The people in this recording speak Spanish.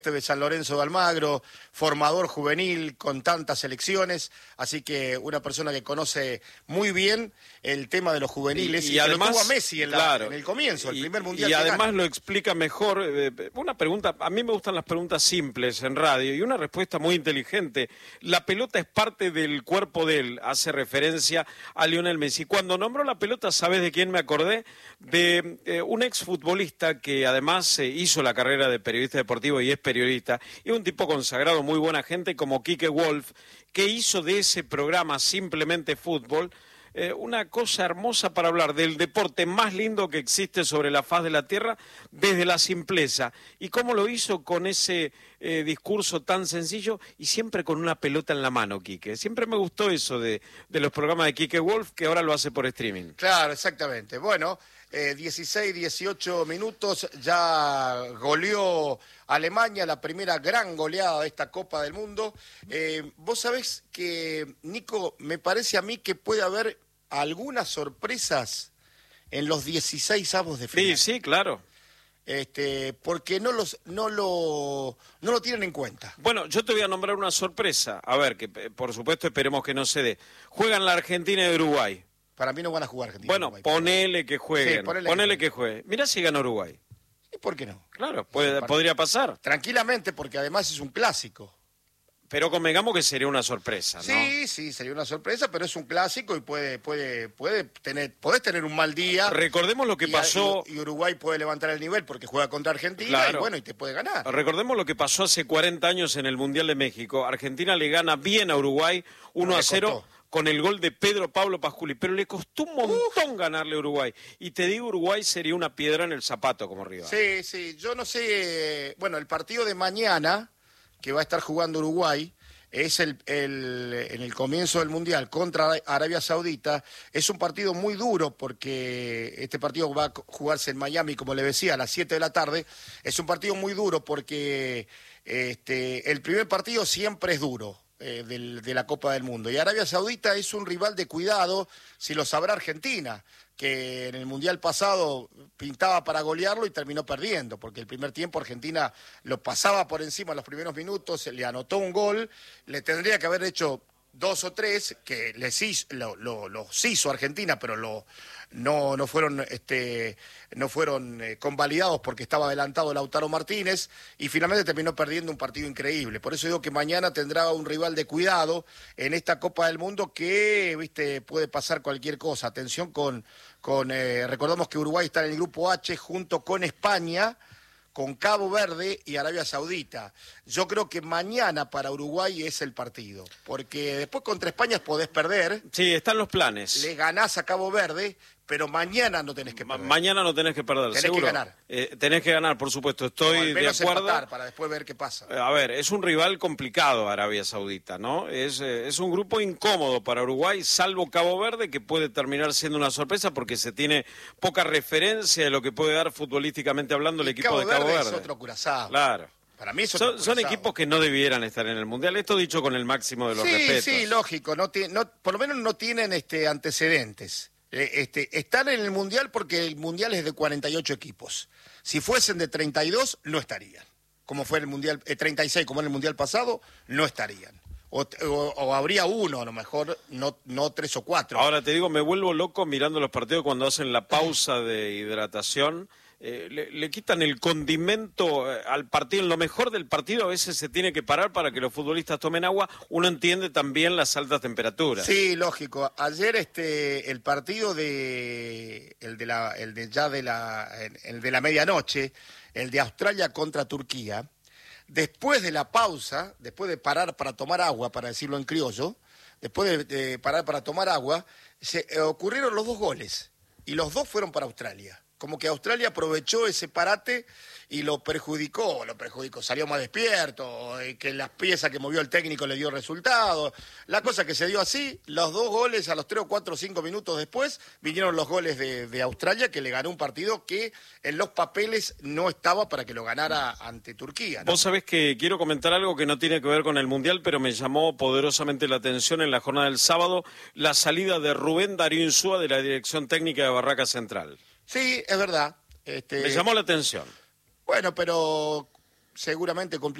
de San Lorenzo de Almagro, formador juvenil con tantas selecciones, así que una persona que conoce muy bien el tema de los juveniles y además lo tuvo a Messi en el comienzo, el primer mundial. Y además lo explica mejor. Una pregunta, a mí me gustan las preguntas simples en radio y una respuesta muy inteligente. La pelota es parte del cuerpo de él, hace referencia a Lionel Messi. Cuando nombró la pelota, ¿sabes de quién me acordé? De un exfutbolista que además hizo la carrera de periodista deportivo y es periodista, y un tipo consagrado, muy buena gente, como Quique Wolf, que hizo de ese programa Simplemente Fútbol una cosa hermosa para hablar del deporte más lindo que existe sobre la faz de la tierra desde la simpleza. Y cómo lo hizo con ese discurso tan sencillo y siempre con una pelota en la mano, Quique. Siempre me gustó eso de los programas de Quique Wolf, que ahora lo hace por streaming. Claro, exactamente. Bueno, 16, 18 minutos, ya goleó Alemania, la primera gran goleada de esta Copa del Mundo. Vos sabés que, Nico, me parece a mí que puede haber algunas sorpresas en los 16avos de final. Sí, sí, claro. Porque no lo tienen en cuenta. Bueno, yo te voy a nombrar una sorpresa. A ver, que por supuesto esperemos que no se dé. Juegan la Argentina y Uruguay. Para mí no van a jugar Argentina. Bueno, Uruguay, ponele que jueguen. Sí, ponele que juegue. Mirá si gana Uruguay. ¿Y por qué no? Claro, podría pasar. Tranquilamente, porque además es un clásico. Pero convengamos que sería una sorpresa, ¿no? Sí, sí, sería una sorpresa, pero es un clásico y podés tener un mal día. Recordemos lo que pasó. Y Uruguay puede levantar el nivel porque juega contra Argentina, claro. Y bueno, y te puede ganar. Recordemos lo que pasó hace 40 años en el Mundial de México. Argentina le gana bien a Uruguay 1-0 con el gol de Pedro Pablo Pasculi, pero le costó un montón ganarle a Uruguay. Y te digo, Uruguay sería una piedra en el zapato como rival. Sí, sí, yo no sé, bueno, el partido de mañana que va a estar jugando Uruguay es en el comienzo del Mundial contra Arabia Saudita. Es un partido muy duro porque este partido va a jugarse en Miami, como le decía, a las 7 de la tarde. Es un partido muy duro porque el primer partido siempre es duro. De la Copa del Mundo. Y Arabia Saudita es un rival de cuidado, si lo sabrá Argentina, que en el Mundial pasado pintaba para golearlo y terminó perdiendo, porque el primer tiempo Argentina lo pasaba por encima en los primeros minutos, le anotó un gol, le tendría que haber hecho 2 o 3, que los hizo Argentina, pero no fueron convalidados porque estaba adelantado Lautaro Martínez, y finalmente terminó perdiendo un partido increíble. Por eso digo que mañana tendrá un rival de cuidado en esta Copa del Mundo que puede pasar cualquier cosa. Atención recordamos que Uruguay está en el grupo H junto con España, con Cabo Verde y Arabia Saudita. Yo creo que mañana para Uruguay es el partido, porque después contra España podés perder. Sí, están los planes. Le ganás a Cabo Verde, pero mañana no tenés que perder. Mañana no tenés que perder, tenés seguro. Que ganar. Tenés que ganar, por supuesto, estoy de acuerdo. Para después ver qué pasa. A ver, es un rival complicado Arabia Saudita, ¿no? Es un grupo incómodo para Uruguay, salvo Cabo Verde, que puede terminar siendo una sorpresa porque se tiene poca referencia de lo que puede dar futbolísticamente hablando el equipo de Cabo Verde. Es otro Curazao. Claro. Para mí son equipos que no debieran estar en el Mundial, esto dicho con el máximo de los respetos. Sí, lógico, por lo menos no tienen antecedentes. Están en el Mundial porque el Mundial es de 48 equipos. Si fuesen de 32, no estarían. Como fue el Mundial, 36, como en el Mundial pasado, no estarían. O habría uno, a lo mejor, no 3 o 4. Ahora te digo, me vuelvo loco mirando los partidos cuando hacen la pausa de hidratación. Le quitan el condimento al partido. En lo mejor del partido a veces se tiene que parar para que los futbolistas tomen agua. Uno entiende también las altas temperaturas. Sí, lógico. Ayer el partido el de la medianoche, el de Australia contra Turquía, después de la pausa, después de parar para tomar agua, para decirlo en criollo, después de parar para tomar agua, ocurrieron los 2 goles y los 2 fueron para Australia. Como que Australia aprovechó ese parate y lo perjudicó, salió más despierto, que las piezas que movió el técnico le dio resultado. La cosa que se dio así, los 2 goles a los 3 o 4 o 5 minutos después, vinieron los goles de Australia, que le ganó un partido que en los papeles no estaba para que lo ganara ante Turquía, ¿no? Vos sabés que quiero comentar algo que no tiene que ver con el Mundial, pero me llamó poderosamente la atención en la jornada del sábado, la salida de Rubén Darío Insúa de la dirección técnica de Barraca Central. Sí, es verdad. Me llamó la atención. Bueno, pero seguramente